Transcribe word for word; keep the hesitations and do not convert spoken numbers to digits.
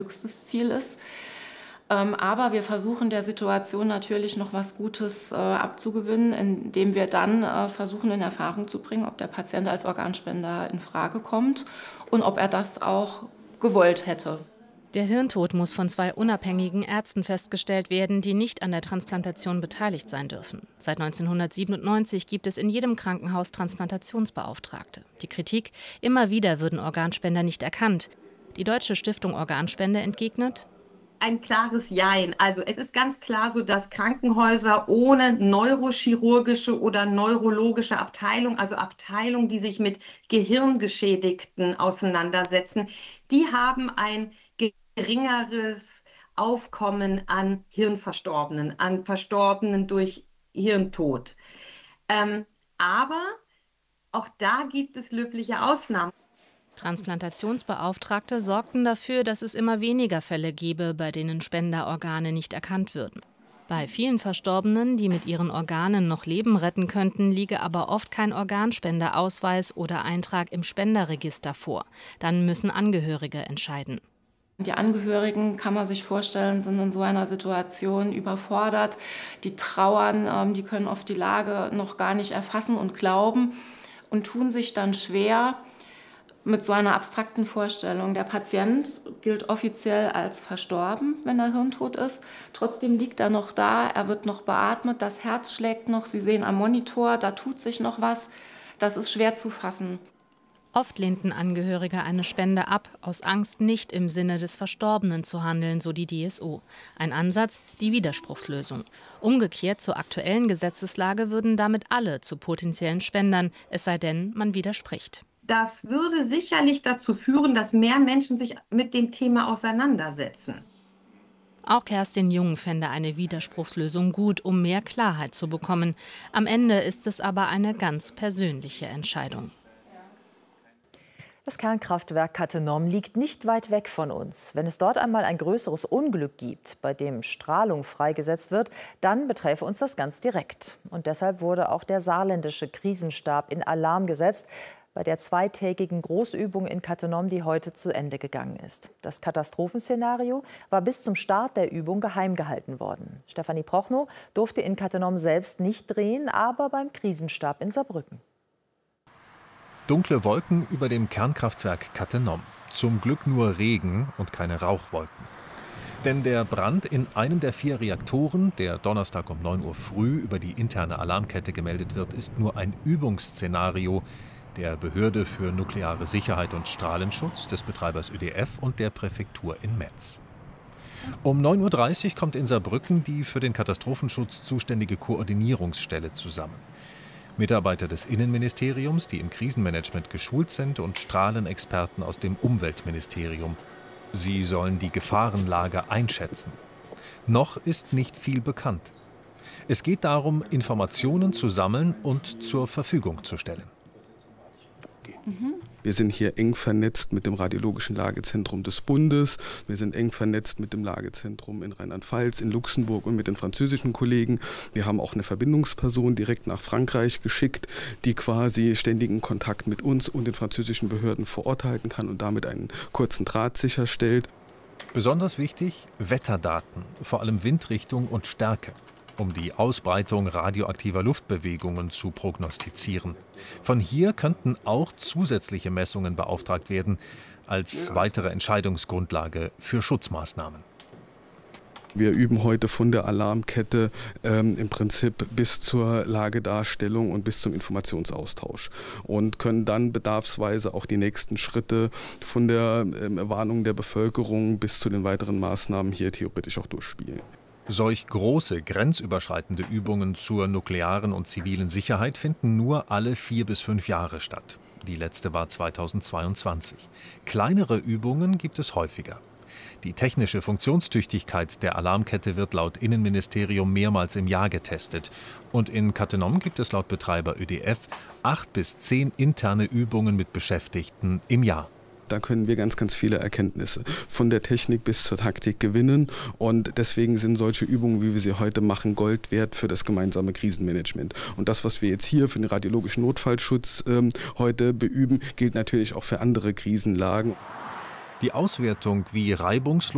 höchstes Ziel ist. Ähm, aber wir versuchen der Situation natürlich noch was Gutes äh, abzugewinnen, indem wir dann äh, versuchen, in Erfahrung zu bringen, ob der Patient als Organspender in Frage kommt und ob er das auch gewollt hätte. Der Hirntod muss von zwei unabhängigen Ärzten festgestellt werden, die nicht an der Transplantation beteiligt sein dürfen. Seit neunzehnhundertsiebenundneunzig gibt es in jedem Krankenhaus Transplantationsbeauftragte. Die Kritik: Immer wieder würden Organspender nicht erkannt. Die Deutsche Stiftung Organspende entgegnet: Ein klares Jein. Also es ist ganz klar so, dass Krankenhäuser ohne neurochirurgische oder neurologische Abteilung, also Abteilungen, die sich mit Gehirngeschädigten auseinandersetzen, die haben ein geringeres Aufkommen an Hirnverstorbenen, an Verstorbenen durch Hirntod. Ähm, aber auch da gibt es löbliche Ausnahmen. Transplantationsbeauftragte sorgten dafür, dass es immer weniger Fälle gebe, bei denen Spenderorgane nicht erkannt würden. Bei vielen Verstorbenen, die mit ihren Organen noch Leben retten könnten, liege aber oft kein Organspenderausweis oder Eintrag im Spenderregister vor. Dann müssen Angehörige entscheiden. Die Angehörigen, kann man sich vorstellen, sind in so einer Situation überfordert. Die trauern, die können oft die Lage noch gar nicht erfassen und glauben und tun sich dann schwer mit so einer abstrakten Vorstellung. Der Patient gilt offiziell als verstorben, wenn er hirntot ist. Trotzdem liegt er noch da, er wird noch beatmet, das Herz schlägt noch, Sie sehen am Monitor, da tut sich noch was. Das ist schwer zu fassen. Oft lehnten Angehörige eine Spende ab, aus Angst, nicht im Sinne des Verstorbenen zu handeln, so die D S O. Ein Ansatz, die Widerspruchslösung. Umgekehrt zur aktuellen Gesetzeslage würden damit alle zu potenziellen Spendern, es sei denn, man widerspricht. Das würde sicherlich dazu führen, dass mehr Menschen sich mit dem Thema auseinandersetzen. Auch Kerstin Jung fände eine Widerspruchslösung gut, um mehr Klarheit zu bekommen. Am Ende ist es aber eine ganz persönliche Entscheidung. Das Kernkraftwerk Cattenom liegt nicht weit weg von uns. Wenn es dort einmal ein größeres Unglück gibt, bei dem Strahlung freigesetzt wird, dann beträfe uns das ganz direkt. Und deshalb wurde auch der saarländische Krisenstab in Alarm gesetzt, bei der zweitägigen Großübung in Cattenom, die heute zu Ende gegangen ist. Das Katastrophenszenario war bis zum Start der Übung geheim gehalten worden. Stefanie Prochnow durfte in Cattenom selbst nicht drehen, aber beim Krisenstab in Saarbrücken. Dunkle Wolken über dem Kernkraftwerk Cattenom. Zum Glück nur Regen und keine Rauchwolken. Denn der Brand in einem der vier Reaktoren, der Donnerstag um neun Uhr früh über die interne Alarmkette gemeldet wird, ist nur ein Übungsszenario der Behörde für nukleare Sicherheit und Strahlenschutz, des Betreibers Ö D F und der Präfektur in Metz. Um neun Uhr dreißig kommt in Saarbrücken die für den Katastrophenschutz zuständige Koordinierungsstelle zusammen. Mitarbeiter des Innenministeriums, die im Krisenmanagement geschult sind, und Strahlenexperten aus dem Umweltministerium. Sie sollen die Gefahrenlage einschätzen. Noch ist nicht viel bekannt. Es geht darum, Informationen zu sammeln und zur Verfügung zu stellen. Wir sind hier eng vernetzt mit dem Radiologischen Lagezentrum des Bundes. Wir sind eng vernetzt mit dem Lagezentrum in Rheinland-Pfalz, in Luxemburg und mit den französischen Kollegen. Wir haben auch eine Verbindungsperson direkt nach Frankreich geschickt, die quasi ständigen Kontakt mit uns und den französischen Behörden vor Ort halten kann und damit einen kurzen Draht sicherstellt. Besonders wichtig: Wetterdaten, vor allem Windrichtung und Stärke, um die Ausbreitung radioaktiver Luftbewegungen zu prognostizieren. Von hier könnten auch zusätzliche Messungen beauftragt werden, als weitere Entscheidungsgrundlage für Schutzmaßnahmen. Wir üben heute von der Alarmkette ähm, im Prinzip bis zur Lagedarstellung und bis zum Informationsaustausch und können dann bedarfsweise auch die nächsten Schritte von der ähm, Warnung der Bevölkerung bis zu den weiteren Maßnahmen hier theoretisch auch durchspielen. Solch große, grenzüberschreitende Übungen zur nuklearen und zivilen Sicherheit finden nur alle vier bis fünf Jahre statt. Die letzte war zweitausendzweiundzwanzig. Kleinere Übungen gibt es häufiger. Die technische Funktionstüchtigkeit der Alarmkette wird laut Innenministerium mehrmals im Jahr getestet. Und in Cattenom gibt es laut Betreiber Ö D F acht bis zehn interne Übungen mit Beschäftigten im Jahr. Da können wir ganz, ganz viele Erkenntnisse von der Technik bis zur Taktik gewinnen. Und deswegen sind solche Übungen, wie wir sie heute machen, Gold wert für das gemeinsame Krisenmanagement. Und das, was wir jetzt hier für den radiologischen Notfallschutz ähm, heute beüben, gilt natürlich auch für andere Krisenlagen. Die Auswertung, wie reibungslos